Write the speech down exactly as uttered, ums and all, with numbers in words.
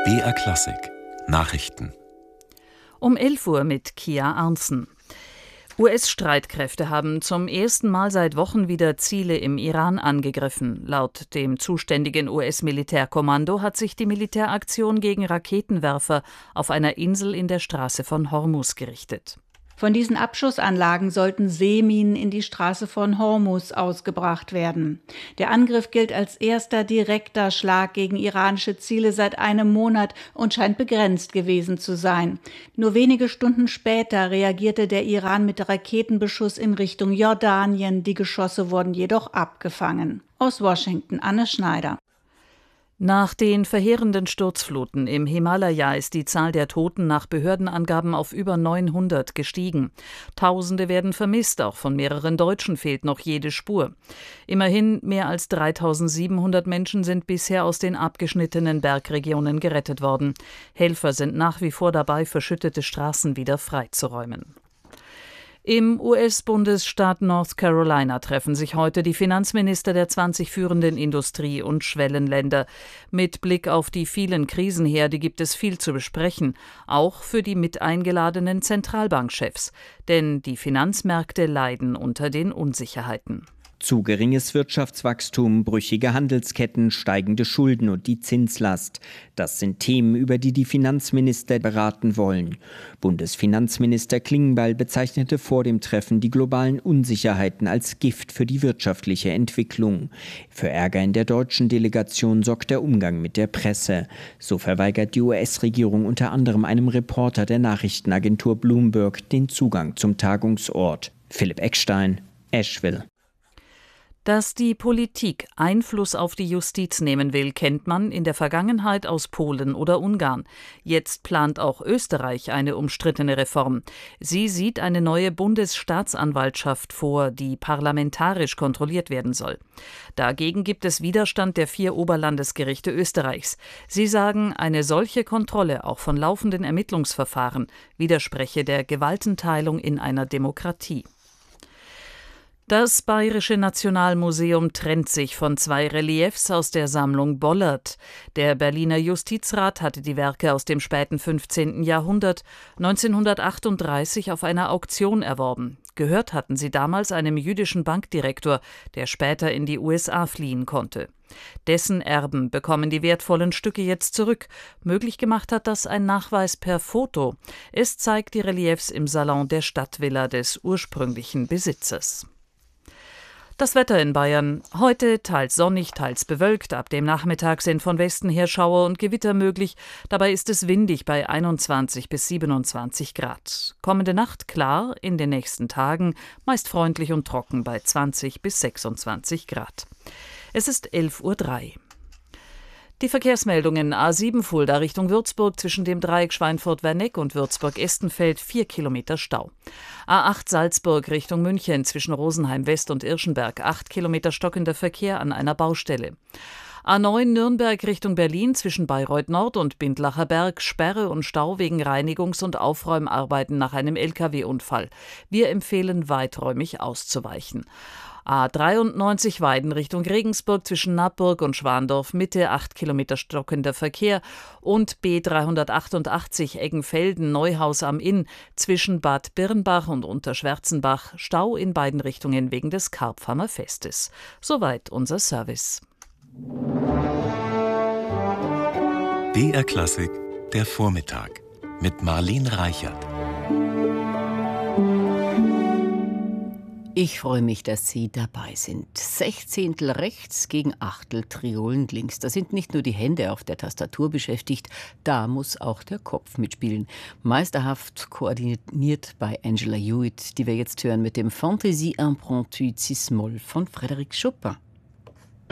B R Klassik Nachrichten Um elf Uhr mit Kia Arntzen. U S-Streitkräfte haben zum ersten Mal seit Wochen wieder Ziele im Iran angegriffen. Laut dem zuständigen U S-Militärkommando hat sich die Militäraktion gegen Raketenwerfer auf einer Insel in der Straße von Hormuz gerichtet. Von diesen Abschussanlagen sollten Seeminen in die Straße von Hormuz ausgebracht werden. Der Angriff gilt als erster direkter Schlag gegen iranische Ziele seit einem Monat und scheint begrenzt gewesen zu sein. Nur wenige Stunden später reagierte der Iran mit Raketenbeschuss in Richtung Jordanien. Die Geschosse wurden jedoch abgefangen. Aus Washington, Anne Schneider. Nach den verheerenden Sturzfluten im Himalaya ist die Zahl der Toten nach Behördenangaben auf über neunhundert gestiegen. Tausende werden vermisst, auch von mehreren Deutschen fehlt noch jede Spur. Immerhin mehr als dreitausendsiebenhundert Menschen sind bisher aus den abgeschnittenen Bergregionen gerettet worden. Helfer sind nach wie vor dabei, verschüttete Straßen wieder freizuräumen. Im U S-Bundesstaat North Carolina treffen sich heute die Finanzminister der zwanzig führenden Industrie- und Schwellenländer. Mit Blick auf die vielen Krisenherde gibt es viel zu besprechen, auch für die mit eingeladenen Zentralbankchefs. Denn die Finanzmärkte leiden unter den Unsicherheiten. Zu geringes Wirtschaftswachstum, brüchige Handelsketten, steigende Schulden und die Zinslast. Das sind Themen, über die die Finanzminister beraten wollen. Bundesfinanzminister Klingbeil bezeichnete vor dem Treffen die globalen Unsicherheiten als Gift für die wirtschaftliche Entwicklung. Für Ärger in der deutschen Delegation sorgt der Umgang mit der Presse. So verweigert die U S-Regierung unter anderem einem Reporter der Nachrichtenagentur Bloomberg den Zugang zum Tagungsort. Philipp Eckstein, Asheville. Dass die Politik Einfluss auf die Justiz nehmen will, kennt man in der Vergangenheit aus Polen oder Ungarn. Jetzt plant auch Österreich eine umstrittene Reform. Sie sieht eine neue Bundesstaatsanwaltschaft vor, die parlamentarisch kontrolliert werden soll. Dagegen gibt es Widerstand der vier Oberlandesgerichte Österreichs. Sie sagen, eine solche Kontrolle auch von laufenden Ermittlungsverfahren widerspreche der Gewaltenteilung in einer Demokratie. Das Bayerische Nationalmuseum trennt sich von zwei Reliefs aus der Sammlung Bollert. Der Berliner Justizrat hatte die Werke aus dem späten fünfzehnten Jahrhundert neunzehnhundertachtunddreißig auf einer Auktion erworben. Gehört hatten sie damals einem jüdischen Bankdirektor, der später in die U S A fliehen konnte. Dessen Erben bekommen die wertvollen Stücke jetzt zurück. Möglich gemacht hat das ein Nachweis per Foto. Es zeigt die Reliefs im Salon der Stadtvilla des ursprünglichen Besitzers. Das Wetter in Bayern. Heute teils sonnig, teils bewölkt. Ab dem Nachmittag sind von Westen her Schauer und Gewitter möglich. Dabei ist es windig bei einundzwanzig bis siebenundzwanzig Grad. Kommende Nacht klar, in den nächsten Tagen meist freundlich und trocken bei zwanzig bis sechsundzwanzig Grad. Es ist elf Uhr drei. Die Verkehrsmeldungen: A sieben Fulda Richtung Würzburg zwischen dem Dreieck Schweinfurt-Werneck und Würzburg-Estenfeld vier Kilometer Stau. A acht Salzburg Richtung München zwischen Rosenheim West und Irschenberg acht Kilometer stockender Verkehr an einer Baustelle. A neun Nürnberg Richtung Berlin zwischen Bayreuth Nord und Bindlacher Berg Sperre und Stau wegen Reinigungs- und Aufräumarbeiten nach einem L K W-Unfall. Wir empfehlen, weiträumig auszuweichen. A dreiundneunzig Weiden Richtung Regensburg zwischen Nappburg und Schwandorf Mitte acht Kilometer stockender Verkehr und B dreihundertachtundachtzig Eggenfelden Neuhaus am Inn zwischen Bad Birnbach und Unterschwärzenbach Stau in beiden Richtungen wegen des Karpfamer Festes. Soweit unser Service. B R Klassik der Vormittag mit Marlene Reichert. Ich freue mich, dass Sie dabei sind. Sechzehntel rechts gegen Achtel Triolen links. Da sind nicht nur die Hände auf der Tastatur beschäftigt, da muss auch der Kopf mitspielen. Meisterhaft koordiniert bei Angela Hewitt, die wir jetzt hören mit dem Fantaisie impromptue Cis-Moll von Frédéric Chopin.